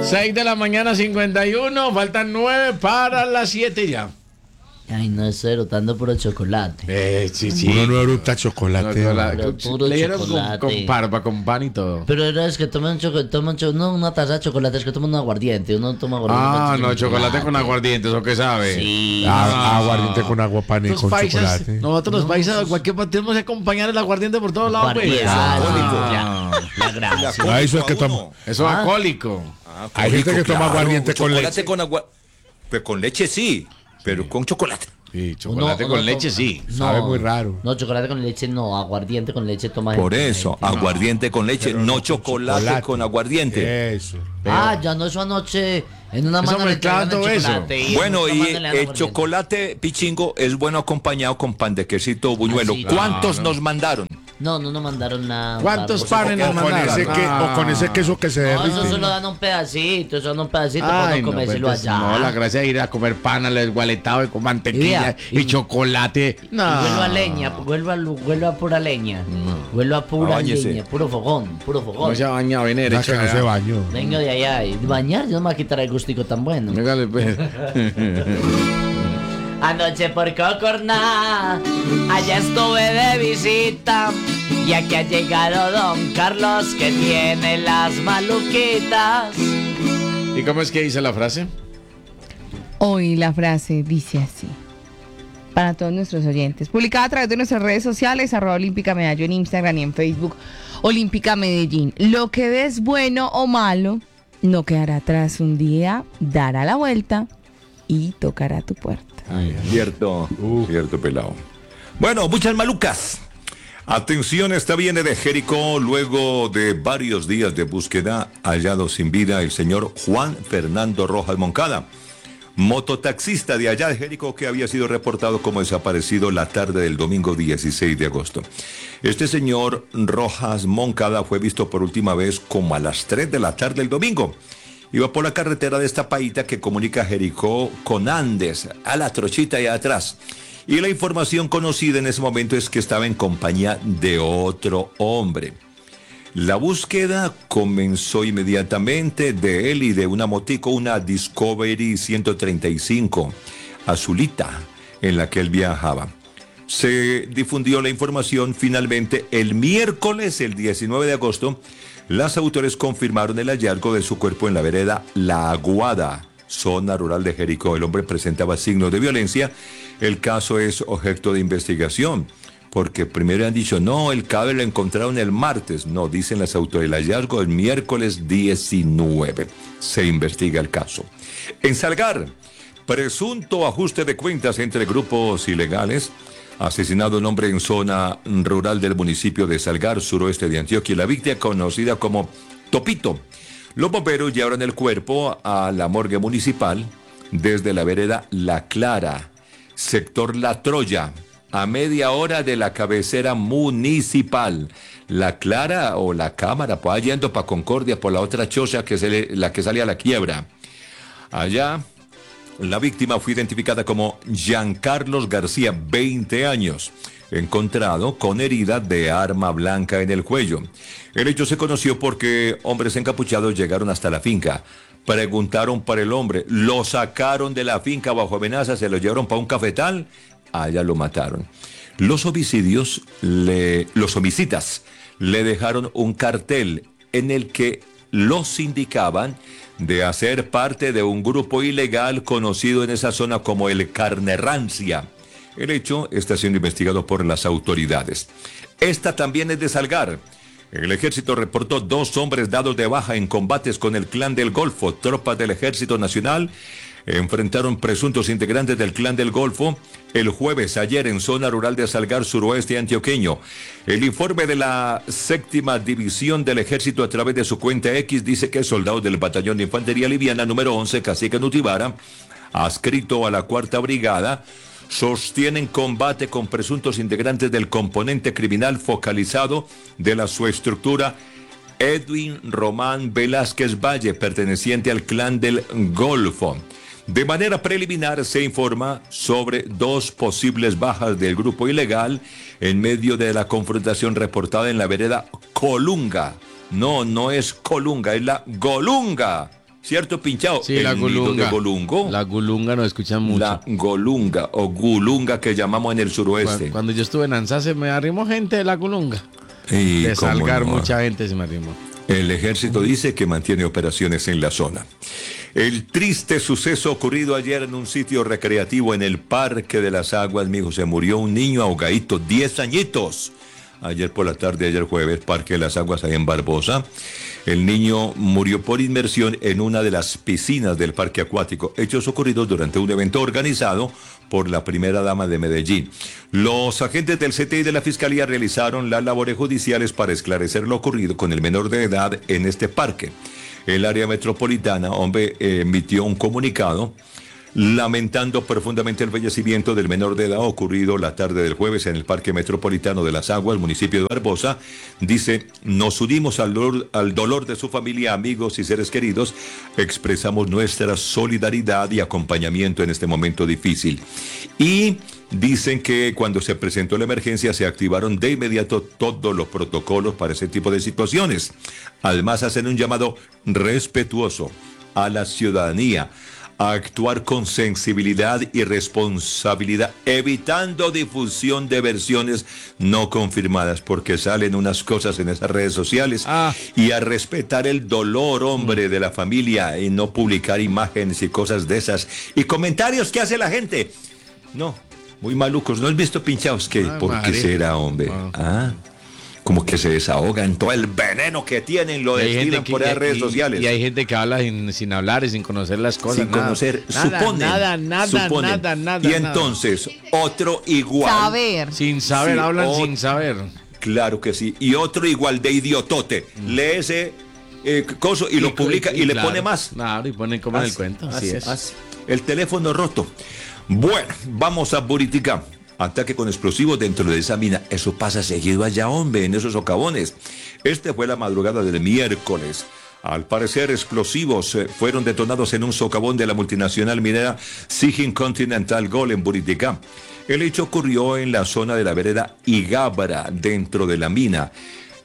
6 de la mañana, 51. Faltan 9 para las 7 ya. Ay, no, eso erotando puro chocolate. Sí. Uno no eructa chocolate. Pero puro Le dieron chocolate. con parva, con pan y todo. Pero era es que toman no una taza de chocolate, es que toman un aguardiente. Uno toma aguardiente. No, chocolate con aguardiente, ¿eso qué sabe? Sí. Aguardiente con agua pan y Los con paisas, chocolate. nosotros los paisas, cualquier partido tenemos que acompañar el aguardiente por todos lados, pues. La gracia. Eso es que toma. Eso es alcohólico. Hay gente que toma aguardiente con chocolate leche. con agua. Pero con leche sí, pero con chocolate. Sí, chocolate con leche, sí. Sabe muy raro. No, chocolate con leche no, aguardiente con leche toma Por gente. eso, aguardiente con leche, no chocolate con aguardiente. Eso. Ya no, eso anoche en una Eso mano le trajeron mezclando el eso. chocolate y Bueno, en y otra mano le dan el aguardiente. chocolate pichingo es bueno acompañado con pan de quesito buñuelo. sí, ¿Cuántos claro. nos mandaron? No mandaron nada. ¿Cuántos panes nos O con mandaron? con ese queso que se No, eso derrite. solo dan un pedacito, para no comérselo pues, allá. no, la gracia es ir a comer pan al desgualetado y con mantequilla y chocolate. No. Vuelvo a leña, vuelvo a pura leña. Vuelvo a pura Báñese. leña, puro fogón. No se ha bañado, viene No, derecho. que no se bañó. Vengo de allá y bañar, yo no me voy a quitar el gustico tan bueno. Dígale, pues. Anoche por Cocorná, allá estuve de visita. Y aquí ha llegado don Carlos que tiene las maluquitas. ¿Y cómo es que dice la frase? Hoy la frase dice así, para todos nuestros oyentes, publicada a través de nuestras redes sociales, @Olímpica Medallo en Instagram y en Facebook, Olímpica Medellín. Lo que ves bueno o malo, no quedará atrás, un día dará la vuelta y tocará tu puerta. Cierto, cierto pelado. Bueno, muchas malucas. Atención, esta viene de Jericó. Luego de varios días de búsqueda, hallado sin vida el señor Juan Fernando Rojas Moncada, mototaxista de allá de Jericó, que había sido reportado como desaparecido la tarde del domingo 16 de agosto. Este señor Rojas Moncada fue visto por última vez como a las 3 de la tarde del domingo. Iba por la carretera de esta paita que comunica Jericó con Andes, a la trochita y atrás. Y la información conocida en ese momento es que estaba en compañía de otro hombre. La búsqueda comenzó inmediatamente de él y de una motico, una Discovery 135 azulita, en la que él viajaba. Se difundió la información finalmente el miércoles, el 19 de agosto. Las autoridades confirmaron el hallazgo de su cuerpo en la vereda La Aguada, zona rural de Jericó. El hombre presentaba signos de violencia. El caso es objeto de investigación, porque primero han dicho, no, el cadáver lo encontraron el martes. No, dicen las autoridades, el hallazgo el miércoles 19. Se investiga el caso. En Salgar, presunto ajuste de cuentas entre grupos ilegales. Asesinado un hombre en zona rural del municipio de Salgar, suroeste de Antioquia. La víctima conocida como Topito. Los bomberos llevaron el cuerpo a la morgue municipal desde la vereda La Clara, sector La Troya, a media hora de la cabecera municipal. La Clara o La Cámara, pues yendo para Concordia por la otra choza la que sale a la quiebra. Allá, la víctima fue identificada como Giancarlos García, 20 años, encontrado con herida de arma blanca en el cuello. El hecho se conoció porque hombres encapuchados llegaron hasta la finca. Preguntaron por el hombre, lo sacaron de la finca bajo amenaza, se lo llevaron para un cafetal, allá lo mataron. Los homicidas le dejaron un cartel en el que los indicaban de hacer parte de un grupo ilegal conocido en esa zona como el Carnerrancia. El hecho está siendo investigado por las autoridades. Esta también es de Salgar. El ejército reportó 2 hombres dados de baja en combates con el Clan del Golfo. Tropas del Ejército Nacional enfrentaron presuntos integrantes del Clan del Golfo el jueves ayer en zona rural de Salgar, suroeste antioqueño. El informe de la 7ª División del Ejército a través de su cuenta X dice que soldados del Batallón de Infantería Liviana número 11, Cacique Nutibara, adscrito a la 4ª Brigada, sostienen combate con presuntos integrantes del componente criminal focalizado de la subestructura Edwin Román Velázquez Valle, perteneciente al Clan del Golfo. De manera preliminar se informa sobre 2 posibles bajas del grupo ilegal en medio de la confrontación reportada en la vereda Colunga. No es Colunga, es la Golunga, ¿cierto? Pinchado. Sí, el la nido gulunga. de golungo. La gulunga nos escuchan mucho. La golunga o gulunga que llamamos en el suroeste. Cuando yo estuve en Anzá se me arrimó gente de la gulunga. Y De cómo Salgar no. mucha gente se me arrimó. El ejército dice que mantiene operaciones en la zona. El triste suceso ocurrido ayer en un sitio recreativo en el Parque de las Aguas, mijo, se murió un niño ahogadito, 10 añitos. Ayer por la tarde, ayer jueves, Parque de las Aguas, ahí en Barbosa. El niño murió por inmersión en una de las piscinas del parque acuático. Hechos ocurridos durante un evento organizado por la primera dama de Medellín. Los agentes del CTI y de la Fiscalía realizaron las labores judiciales para esclarecer lo ocurrido con el menor de edad en este parque. El área metropolitana, emitió un comunicado lamentando profundamente el fallecimiento del menor de edad ocurrido la tarde del jueves en el Parque Metropolitano de las Aguas, municipio de Barbosa. Dice, nos unimos al dolor de su familia, amigos y seres queridos. Expresamos nuestra solidaridad y acompañamiento en este momento difícil. Y dicen que cuando se presentó la emergencia se activaron de inmediato todos los protocolos para ese tipo de situaciones. Además hacen un llamado respetuoso a la ciudadanía a actuar con sensibilidad y responsabilidad, evitando difusión de versiones no confirmadas, porque salen unas cosas en esas redes sociales, y a respetar el dolor, hombre, de la familia, y no publicar imágenes y cosas de esas, y comentarios que hace la gente. No, muy malucos, ¿no has visto pinchados? ¿Qué? ¿Por qué será, hombre? Como que se desahogan todo el veneno que tienen, lo destilan por las redes sociales. Y hay gente que habla sin hablar y sin conocer las cosas. Sin conocer, suponen. Nada. Y entonces, otro igual. Saber. Sin saber, Sí, hablan sin saber. Claro que sí. Y otro igual de idiotote. Lee ese coso y lo publica y le claro, pone más. Claro, y ponen como en el cuento. Así es. Así. El teléfono roto. Bueno, vamos a Buritica. Ataque con explosivos dentro de esa mina. Eso pasa seguido allá, hombre, en esos socavones. Este fue la madrugada del miércoles. Al parecer, explosivos fueron detonados en un socavón de la multinacional minera Zijin Continental Gold en Buritica. El hecho ocurrió en la zona de la vereda Igabra, dentro de la mina.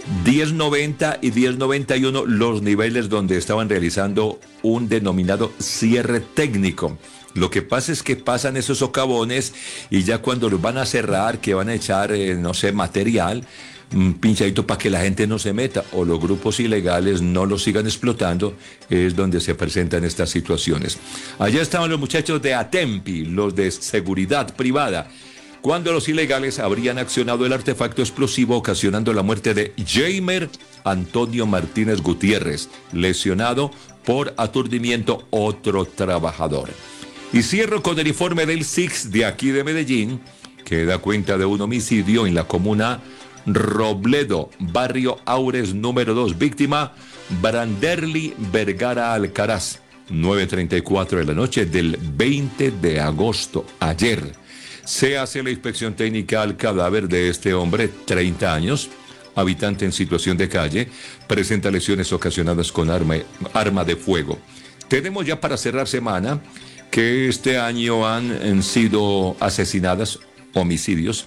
1090 y 1091 los niveles donde estaban realizando un denominado cierre técnico. Lo que pasa es que pasan esos socavones y ya cuando los van a cerrar, que van a echar, no sé, material, pinchadito para que la gente no se meta o los grupos ilegales no lo sigan explotando, es donde se presentan estas situaciones. Allá estaban los muchachos de Atempi, los de seguridad privada, cuando los ilegales habrían accionado el artefacto explosivo ocasionando la muerte de Jamer Antonio Martínez Gutiérrez, lesionado por aturdimiento otro trabajador. Y cierro con el informe del SIX de aquí de Medellín, que da cuenta de un homicidio en la comuna Robledo, barrio Aures número 2, víctima Branderly Vergara Alcaraz, 9:34 de la noche del 20 de agosto, ayer. Se hace la inspección técnica al cadáver de este hombre, 30 años, habitante en situación de calle, presenta lesiones ocasionadas con arma de fuego. Tenemos ya para cerrar semana que este año han sido asesinadas, homicidios,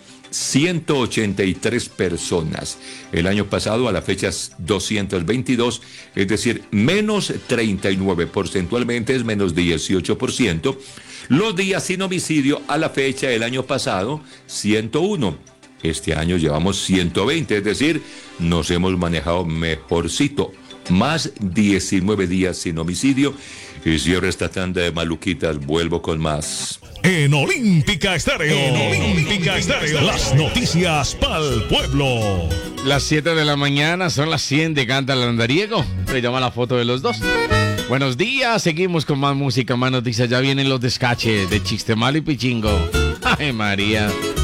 183 personas. El año pasado, a la fecha 222, es decir, menos 39, porcentualmente es menos 18%. Los días sin homicidio a la fecha, el año pasado, 101. Este año llevamos 120, es decir, nos hemos manejado mejorcito. Más 19 días sin homicidio. Y cierro esta tanda de maluquitas, vuelvo con más. En Olímpica Estéreo. Las noticias pa'l pueblo. Las 7 de la mañana, son las 100 de Canta el Andariego. Se llama la foto de los dos. Buenos días, seguimos con más música, más noticias. Ya vienen los descaches de Chiste Malo y Pichingo. Ay, María.